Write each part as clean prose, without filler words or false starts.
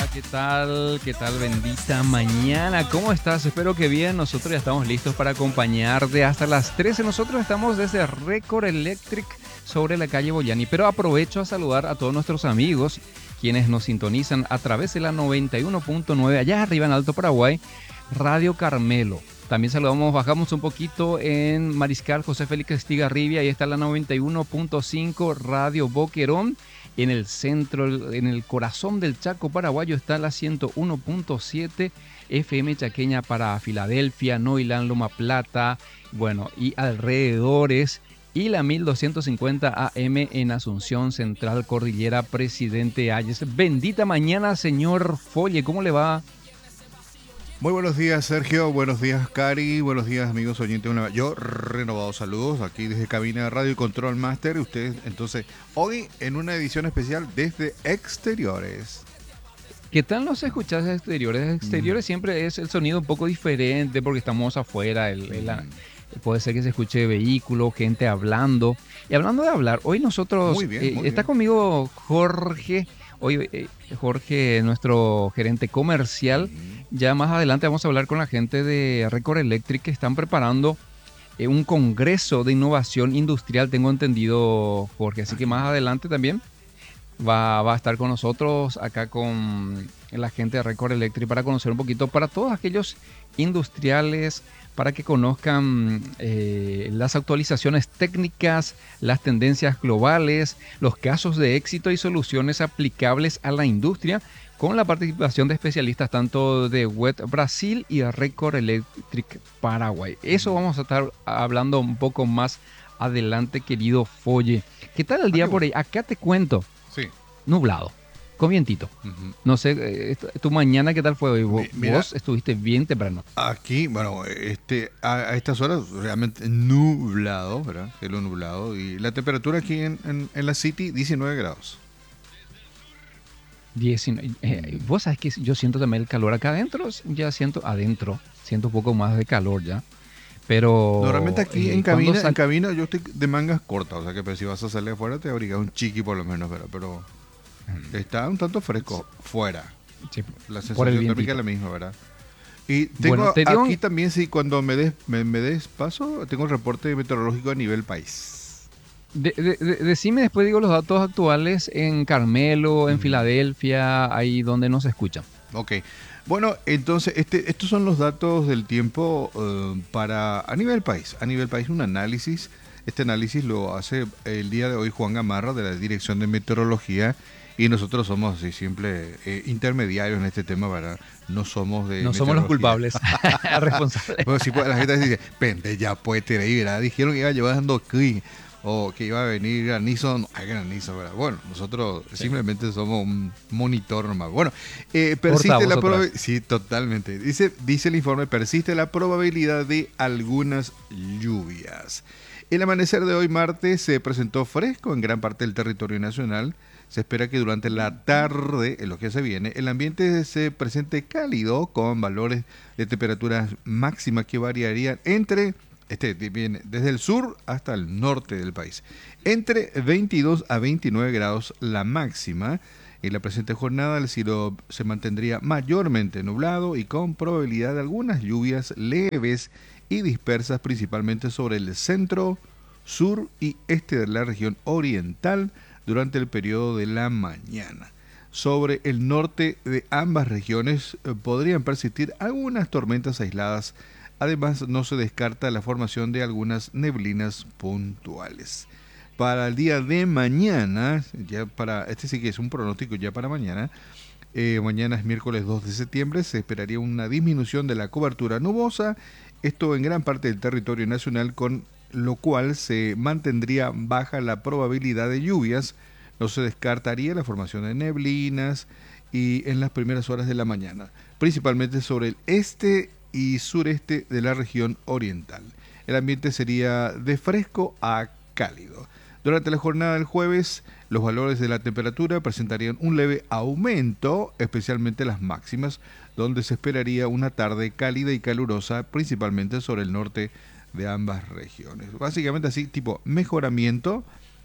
¿Qué tal? ¿Qué tal? Bendita mañana. ¿Cómo estás? Espero que bien. Nosotros ya estamos listos para acompañarte hasta las 13. Nosotros estamos desde Record Electric sobre la calle Boyani. Pero aprovecho a saludar a todos nuestros amigos quienes nos sintonizan a través de la 91.9 allá arriba en Alto Paraguay, Radio Carmelo. También saludamos, bajamos un poquito en Mariscal José Félix Estigarribia. Ahí está la 91.5 Radio Boquerón. En el centro, en el corazón del Chaco paraguayo está la 101.7 FM chaqueña para Filadelfia, Noilán, Loma Plata, bueno, y alrededores. Y la 1250 AM en Asunción Central, Cordillera Presidente Hayes. Bendita mañana, señor Folle, ¿cómo le va? Muy buenos días, Sergio. Buenos días, Cari. Buenos días, amigos oyentes. Yo renovados saludos aquí desde Cabina de Radio y Control Master. Ustedes, entonces, hoy en una edición especial desde Exteriores. ¿Qué tal nos escuchás de Exteriores? Exteriores siempre es el sonido un poco diferente porque estamos afuera. Puede ser que se escuche vehículos, gente hablando. Y hablando de hablar, hoy nosotros... Muy bien, muy está bien. conmigo Jorge. Hoy Jorge, nuestro gerente comercial. Ya más adelante vamos a hablar con la gente de Record Electric que están preparando un congreso de innovación industrial, tengo entendido, Jorge. Así que más adelante también va a estar con nosotros acá con la gente de Record Electric para conocer un poquito para todos aquellos industriales, para que conozcan las actualizaciones técnicas, las tendencias globales, los casos de éxito y soluciones aplicables a la industria, con la participación de especialistas tanto de WET Brasil y de Record Electric Paraguay. Eso vamos a estar hablando un poco más adelante, querido Folle. ¿Qué tal el día por ahí? Acá te cuento. Sí. Nublado, con vientito. No sé, tu mañana, ¿qué tal fue hoy? Mira, Vos estuviste bien temprano. Aquí, bueno, a estas horas realmente nublado, ¿verdad? Cielo nublado. Y la temperatura aquí en la City, 19 grados. 19. Vos sabés que yo siento también el calor acá adentro, siento un poco más de calor ya. Pero Normalmente aquí en cabina yo estoy de mangas cortas, o sea que pero si vas a salir afuera te abrigas un chiqui por lo menos, ¿verdad? Pero está un tanto fresco fuera. Sí, La por el sensación térmica es vientito. la misma, ¿verdad? Y tengo Bueno, te digo, aquí también, sí, cuando me des paso, tengo el reporte meteorológico a nivel país. decime después, digo, los datos actuales en Carmelo, en Filadelfia, ahí donde nos escuchan. Ok. Bueno, entonces estos son los datos del tiempo para a nivel país. A nivel país un análisis. Este análisis lo hace el día de hoy Juan Gamarra de la Dirección de Meteorología y nosotros somos así simple intermediarios en este tema, ¿verdad? No somos de No somos los meteorología. culpables, responsables. Bueno, sí, pues, la gente dice, pende ya puede tener, ¿verdad? Dijeron que iba llevando aquí o que iba a venir granizo, no hay granizo, ¿verdad? Bueno, nosotros simplemente somos un monitor nomás. Bueno, persiste la probabilidad. Sí, totalmente. Dice el informe, persiste la probabilidad de algunas lluvias. El amanecer de hoy martes se presentó fresco en gran parte del territorio nacional. Se espera que durante la tarde, en lo que se viene, el ambiente se presente cálido con valores de temperaturas máximas que variarían viene desde el sur hasta el norte del país. Entre 22 a 29 grados la máxima. En la presente jornada el cielo se mantendría mayormente nublado y con probabilidad de algunas lluvias leves y dispersas principalmente sobre el centro, sur y este de la región oriental durante el periodo de la mañana. Sobre el norte de ambas regiones podrían persistir algunas tormentas aisladas. Además, no se descarta la formación de algunas neblinas puntuales. Para el día de mañana, este sí que es un pronóstico ya para mañana. Mañana es miércoles 2 de septiembre, se esperaría una disminución de la cobertura nubosa, esto en gran parte del territorio nacional, con lo cual se mantendría baja la probabilidad de lluvias. No se descartaría la formación de neblinas y en las primeras horas de la mañana, principalmente sobre el este y sureste de la región oriental. El ambiente sería de fresco a cálido. Durante la jornada del jueves, los valores de la temperatura presentarían un leve aumento, especialmente las máximas, donde se esperaría una tarde cálida y calurosa, principalmente sobre el norte de ambas regiones. Básicamente así, tipo mejoramiento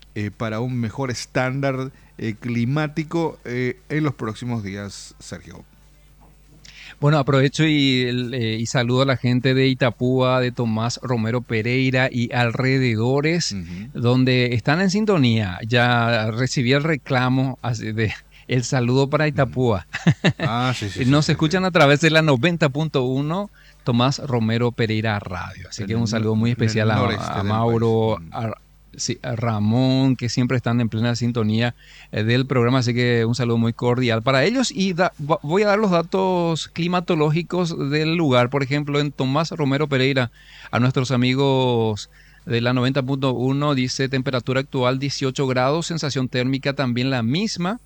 para un mejor estándar climático en los próximos días, Sergio? Bueno, aprovecho y saludo a la gente de Itapúa, de Tomás Romero Pereira y alrededores, donde están en sintonía. Ya recibí el reclamo el saludo para Itapúa. Sí, Nos escuchan a través de la 90.1 Tomás Romero Pereira Radio. Así que un saludo muy especial a Mauro, a Ramón, que siempre están en plena sintonía del programa, así que un saludo muy cordial para ellos. Y voy a dar los datos climatológicos del lugar. Por ejemplo, en Tomás Romero Pereira, a nuestros amigos de la 90.1 dice temperatura actual 18 grados, sensación térmica también la misma.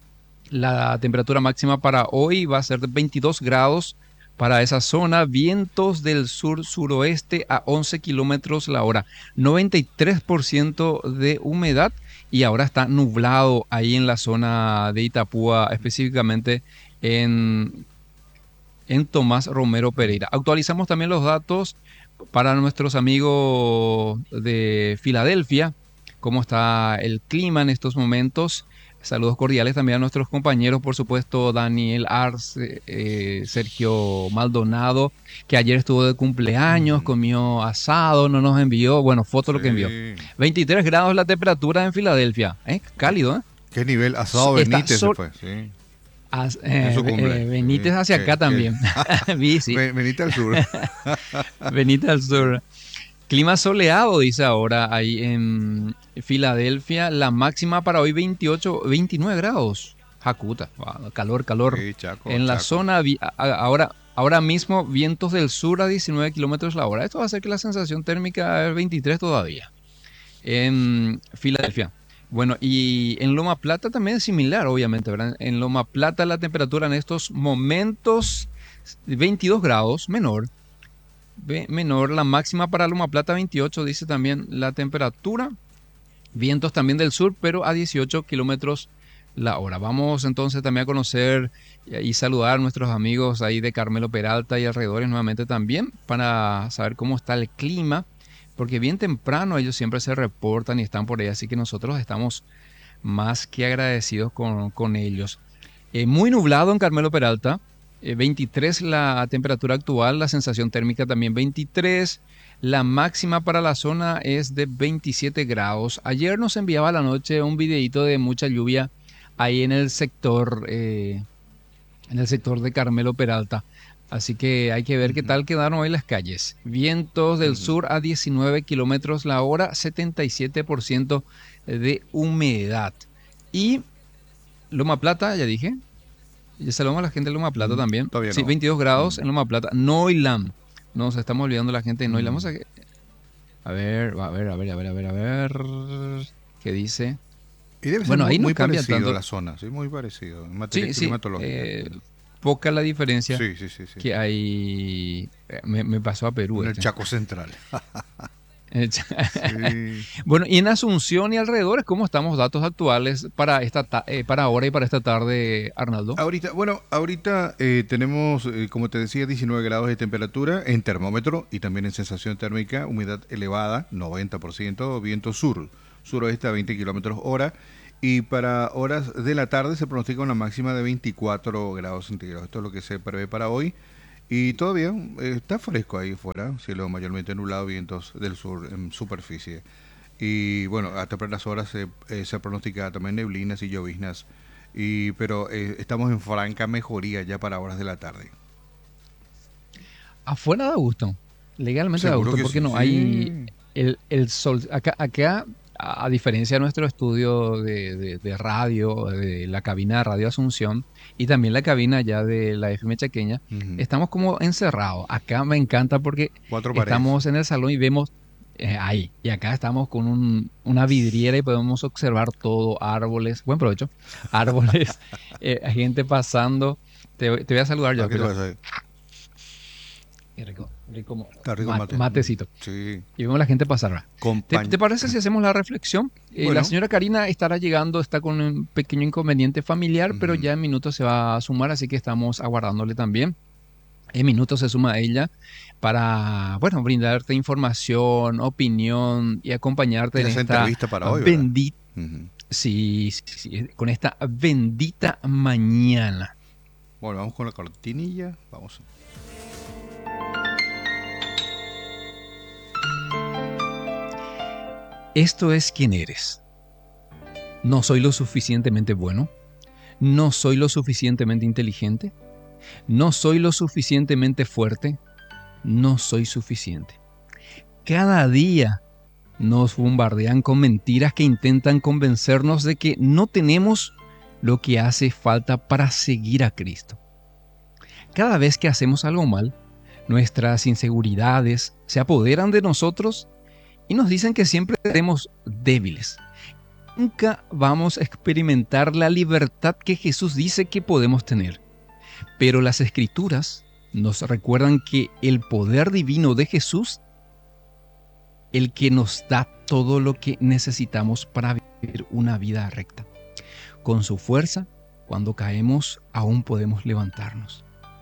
La temperatura máxima para hoy va a ser de 22 grados para esa zona, vientos del sur-suroeste a 11 kilómetros la hora, 93% de humedad y ahora está nublado ahí en la zona de Itapúa, específicamente en Tomás Romero Pereira. Actualizamos también los datos para nuestros amigos de Filadelfia, cómo está el clima en estos momentos. Saludos cordiales también a nuestros compañeros, por supuesto, Daniel Arce, Sergio Maldonado, que ayer estuvo de cumpleaños, comió asado, no nos envió, bueno, foto lo que envió. 23 grados la temperatura en Filadelfia, cálido, ¿eh? ¿Qué nivel? Asado Benítez se fue, sí. Benítez hacia acá también. Sí. Benítez al sur. Benítez al sur. Clima soleado, dice ahora, ahí en Filadelfia. La máxima para hoy 29 grados. Jacuta, calor. Sí, Chaco, en la zona, ahora mismo, vientos del sur a 19 kilómetros la hora. Esto va a hacer que la sensación térmica es 23 todavía. En Filadelfia. Bueno, y en Loma Plata también es similar, obviamente, ¿verdad? En Loma Plata la temperatura en estos momentos 22 grados, menor, la máxima para Loma Plata 28, dice también la temperatura, vientos también del sur, pero a 18 kilómetros la hora. Vamos entonces también a conocer y saludar a nuestros amigos ahí de Carmelo Peralta y alrededores nuevamente también, para saber cómo está el clima, porque bien temprano ellos siempre se reportan y están por ahí, así que nosotros estamos más que agradecidos con ellos. Muy nublado en Carmelo Peralta, 23 la temperatura actual, la sensación térmica también 23, la máxima para la zona es de 27 grados. Ayer nos enviaba a la noche un videito de mucha lluvia ahí en el sector de Carmelo Peralta. Así que hay que ver qué tal quedaron hoy las calles. Vientos del sur a 19 kilómetros la hora, 77% de humedad. Y Loma Plata, ya dije. Ya saludamos a la gente de Loma Plata también. Sí, 22 grados en Loma Plata. Noilam. Nos estamos olvidando la gente de Noilam. Vamos a ver. ¿Qué dice? Y debe ser ahí muy parecido tanto la zona, sí, muy parecido en materia climatológica. Poca la diferencia sí. que hay. Me pasó a Perú. En el Chaco Central. Sí. Bueno, y en Asunción y alrededores, ¿cómo estamos? Datos actuales para ahora y para esta tarde, Arnaldo. Ahorita tenemos, como te decía, 19 grados de temperatura en termómetro y también en sensación térmica, humedad elevada, 90%, viento suroeste a 20 kilómetros hora. Y para horas de la tarde se pronostica una máxima de 24 grados centígrados. Esto es lo que se prevé para hoy. Y todavía está fresco ahí fuera, cielo mayormente nublado, vientos del sur en superficie. Y bueno, hasta por las horas se pronostica también neblinas y lloviznas. Pero estamos en franca mejoría ya para horas de la tarde. Afuera da gusto, legalmente da gusto, porque no hay el sol. Acá, a diferencia de nuestro estudio de radio, de la cabina de Radio Asunción y también la cabina ya de la FM Chaqueña, estamos como encerrados. Acá me encanta porque estamos en el salón y vemos ahí. Y acá estamos con una vidriera y podemos observar todo, árboles. Buen provecho. Árboles, gente pasando. Te voy a saludar yo. Qué rico matecito. Sí. Y vemos a la gente pasar. ¿Te parece si hacemos la reflexión? Bueno. La señora Karina estará llegando, está con un pequeño inconveniente familiar, pero ya en minutos se va a sumar, así que estamos aguardándole también. En minutos se suma a ella para, bueno, brindarte información, opinión y acompañarte en Esa esta entrevista para hoy, ¿verdad? bendita, Ujú. sí, sí, sí, con esta bendita mañana. Bueno, vamos con la cortinilla. Vamos. Esto es quién eres. No soy lo suficientemente bueno. No soy lo suficientemente inteligente. No soy lo suficientemente fuerte. No soy suficiente. Cada día nos bombardean con mentiras que intentan convencernos de que no tenemos lo que hace falta para seguir a Cristo. Cada vez que hacemos algo mal, nuestras inseguridades se apoderan de nosotros y nos dicen que siempre seremos débiles. Nunca vamos a experimentar la libertad que Jesús dice que podemos tener. Pero las Escrituras nos recuerdan que el poder divino de Jesús, el que nos da todo lo que necesitamos para vivir una vida recta. Con su fuerza, cuando caemos, aún podemos levantarnos.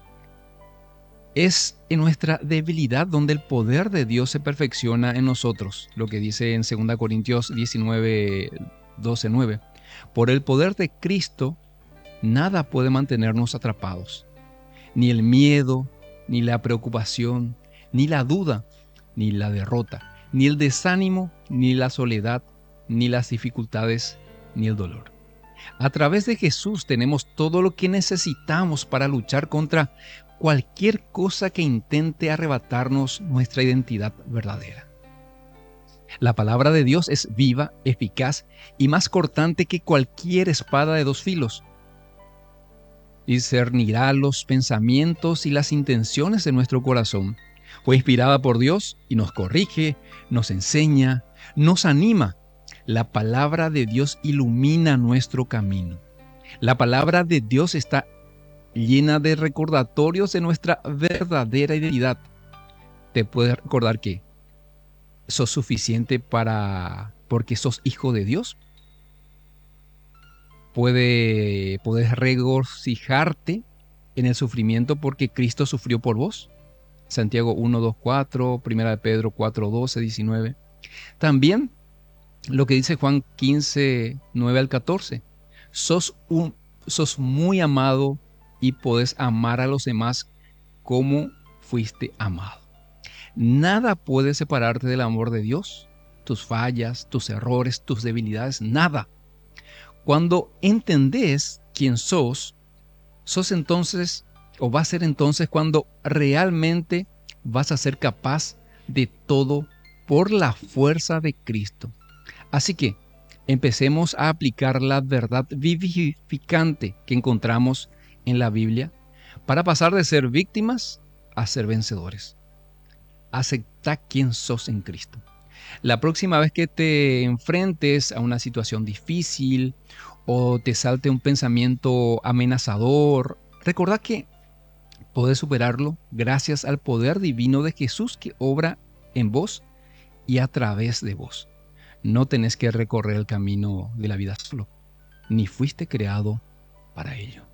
Es en nuestra debilidad donde el poder de Dios se perfecciona en nosotros, lo que dice en 2 Corintios 19, 12, 9. Por el poder de Cristo, nada puede mantenernos atrapados. Ni el miedo, ni la preocupación, ni la duda, ni la derrota, ni el desánimo, ni la soledad, ni las dificultades, ni el dolor. A través de Jesús tenemos todo lo que necesitamos para luchar contra cualquier cosa que intente arrebatarnos nuestra identidad verdadera. La palabra de Dios es viva, eficaz y más cortante que cualquier espada de 2 filos. Discernirá los pensamientos y las intenciones de nuestro corazón. Fue inspirada por Dios y nos corrige, nos enseña, nos anima. La palabra de Dios ilumina nuestro camino. La palabra de Dios está llena de recordatorios de nuestra verdadera identidad. Te puede recordar que sos suficiente porque sos hijo de Dios. Puedes regocijarte en el sufrimiento porque Cristo sufrió por vos. Santiago 1, 2, 4, 1 Pedro 4, 12, 19. También lo que dice Juan 15, 9 al 14. Sos muy amado y podés amar a los demás como fuiste amado. Nada puede separarte del amor de Dios, tus fallas, tus errores, tus debilidades, nada. Cuando entendés quién sos entonces, o va a ser entonces cuando realmente vas a ser capaz de todo por la fuerza de Cristo. Así que empecemos a aplicar la verdad vivificante que encontramos en la Biblia para pasar de ser víctimas a ser vencedores. Acepta quién sos en Cristo. La próxima vez que te enfrentes a una situación difícil o te salte un pensamiento amenazador, recordá que podés superarlo gracias al poder divino de Jesús que obra en vos y a través de vos. No tenés que recorrer el camino de la vida solo, ni fuiste creado para ello.